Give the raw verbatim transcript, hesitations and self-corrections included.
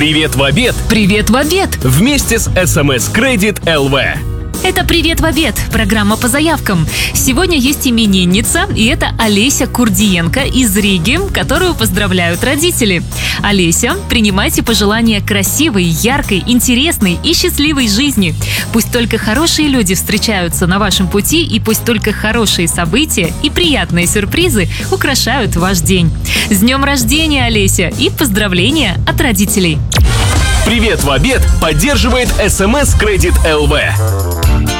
Привет в обед! Привет в обед! Вместе с эс эм эс Credit эл ви. Это «Привет в обед» – программа по заявкам. Сегодня есть именинница, и это Олеся Курдиенко из Риги, которую поздравляют родители. Олеся, принимайте пожелания красивой, яркой, интересной и счастливой жизни. Пусть только хорошие люди встречаются на вашем пути, и пусть только хорошие события и приятные сюрпризы украшают ваш день. С днем рождения, Олеся, и поздравления от родителей! Привет в обед поддерживает эс эм эс Credit эл ви.